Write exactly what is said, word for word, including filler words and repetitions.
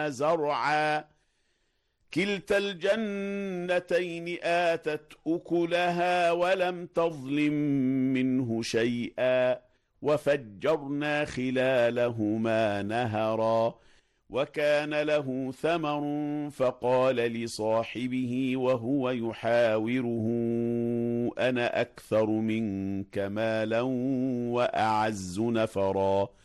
فيها زرعا كلتا الجنتين آتت أكلها ولم تظلم منه شيئا وفجرنا خلالهما نهرا وكان له ثمر فقال لصاحبه وهو يحاوره أنا أكثر منك مالا وأعز نفرا